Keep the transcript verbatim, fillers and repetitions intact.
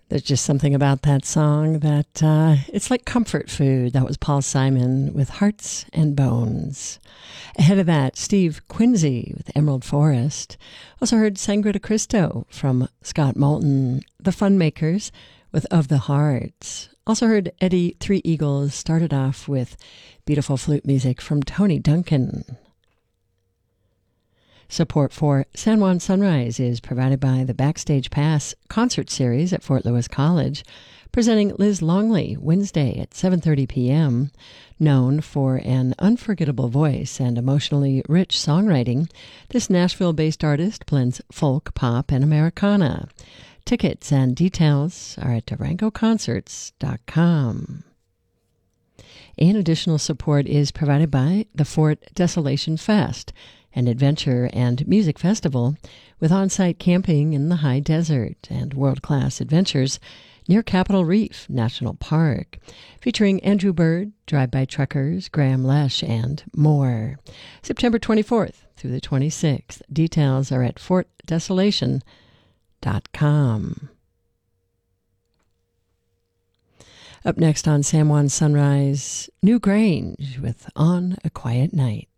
There's just something about that song that uh, it's like comfort food. That was Paul Simon with Hearts and Bones. Ahead of that, Steve Quincy with Emerald Forest. Also heard Sangre de Cristo from Scott Moulton. The Funmakers with Of the Heart. Also heard Eddie Three Eagles started off with beautiful flute music from Tony Duncan. Support for San Juan Sunrise is provided by the Backstage Pass concert series at Fort Lewis College, presenting Liz Longley Wednesday at seven thirty p.m. Known for an unforgettable voice and emotionally rich songwriting, this Nashville-based artist blends folk, pop, and Americana. Tickets and details are at durango concerts dot com. And additional support is provided by the Fort Desolation Fest, an adventure and music festival with on-site camping in the high desert and world-class adventures near Capitol Reef National Park, featuring Andrew Bird, Drive-By Truckers, Graham Lesh, and more. September twenty-fourth through the twenty-sixth. Details are at fort desolation dot com. Up next on San Juan Sunrise, New Grange with On a Quiet Night.